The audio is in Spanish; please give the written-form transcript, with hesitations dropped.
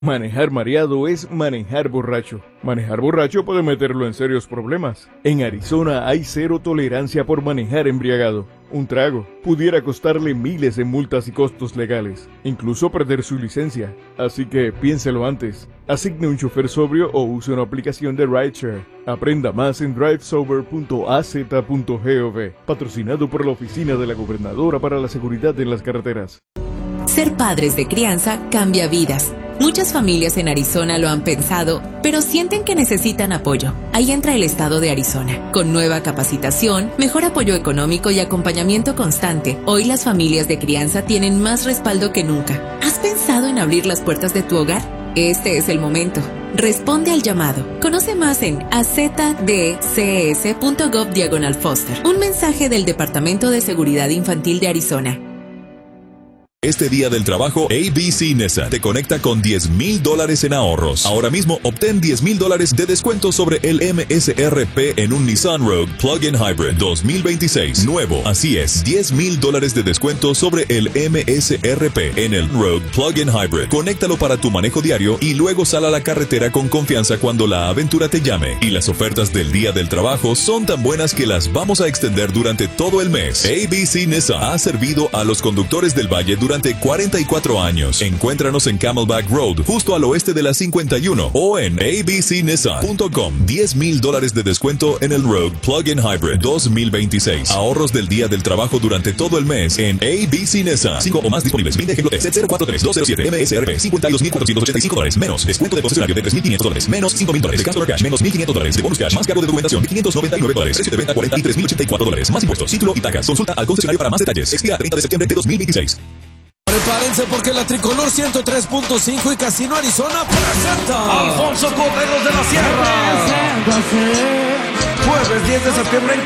Manejar mareado es manejar borracho. Manejar borracho puede meterlo en serios problemas. En Arizona hay cero tolerancia por manejar embriagado. Un trago pudiera costarle miles en multas y costos legales, incluso perder su licencia. Así que piénselo antes. Asigne un chofer sobrio o use una aplicación de rideshare. Aprenda más en drivesober.az.gov. Patrocinado por la Oficina de la Gobernadora para la Seguridad en las Carreteras. Ser padres de crianza cambia vidas. Muchas familias en Arizona lo han pensado, pero sienten que necesitan apoyo. Ahí entra el estado de Arizona. Con nueva capacitación, mejor apoyo económico y acompañamiento constante, hoy las familias de crianza tienen más respaldo que nunca. ¿Has pensado en abrir las puertas de tu hogar? Este es el momento. Responde al llamado. Conoce más en azdcs.gov/foster. Un mensaje del Departamento de Seguridad Infantil de Arizona. Este día del trabajo, ABC Nissan te conecta con $10,000 en ahorros. Ahora mismo, obtén $10,000 de descuento sobre el MSRP en un Nissan Rogue Plug-in Hybrid 2026. Nuevo, así es, $10,000 de descuento sobre el MSRP en el Rogue Plug-in Hybrid. Conéctalo para tu manejo diario y luego sal a la carretera con confianza cuando la aventura te llame. Y las ofertas del día del trabajo son tan buenas que las vamos a extender durante todo el mes. ABC Nissan ha servido a los conductores del Valle durante 44 años. Encuéntranos en Camelback Road, justo al oeste de la 51, o en abcnissan.com. $10,000 de descuento en el Rogue Plug-in Hybrid 2026. Ahorros del día del trabajo durante todo el mes en ABC Nissan. 5 o más disponibles. Vinde ejemplo test 043207 MSRP $52,485 menos. Descuento de concesionario de $3,500 menos $5,000 de Customer Cash menos $1,500 de bonus cash más cargo de documentación $599. Precio de venta $43,084 más impuestos, título y tacas. Consulta al concesionario para más detalles. Expira 30 de septiembre de 2026. Prepárense porque la Tricolor 103.5 y Casino Arizona presenta Alfonso Correros de la Sierra. Jueves 10 de septiembre en